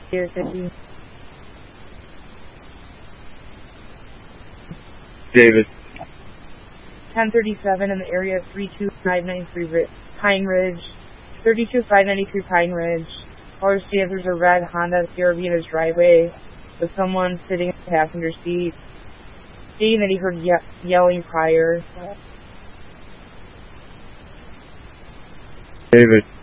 Area 50. David. 1037 in the area of 32593 Pine Ridge. 32593 Pine Ridge. Caller states there's a red Honda CRV in his driveway with someone sitting in the passenger seat, stating that he heard yelling prior. David.